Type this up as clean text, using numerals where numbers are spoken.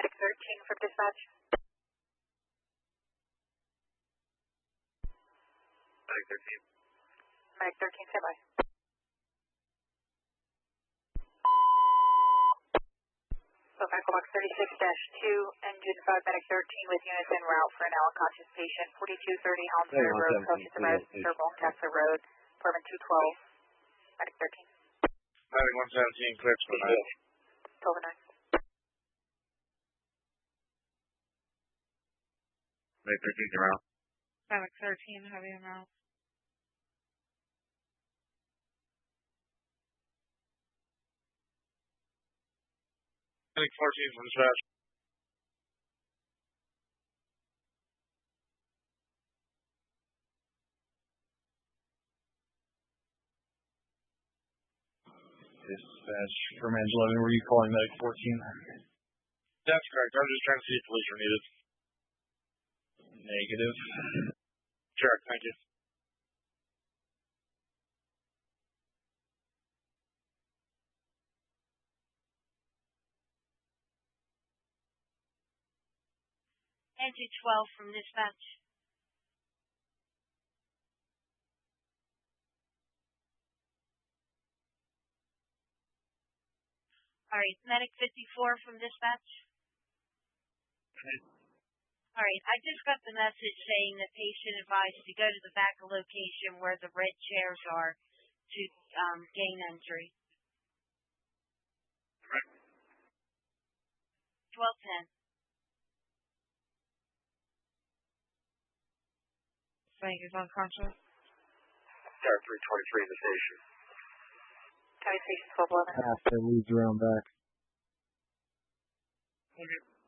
Medic 13 from dispatch. Medic 13. Medic 13, stand by. So Medical Box 36-2, Engine 5, Medic 13 with units en route for an unconscious patient, 4230 Helmsbury Road, Celsius Rise, Circle, Castle Road, Department 212, Medic 13. Medic 117, cleared for 9. 12 and 9. Medic 13, around. Medic 13, heavy amount. Medic 14 from dispatch. Dispatch from Angel 11, were you calling Medic 14? That's correct. I'm just trying to see if police are needed. Negative. Sure, thank you. Engine 12 from dispatch. All right, Medic 54 from dispatch. All right, I just got the message saying the patient advised to go to the back location where the red chairs are to gain entry. Right. 1210. Frank is unconscious. Star 323 in the station. County Station 1211. After leads around back. Okay.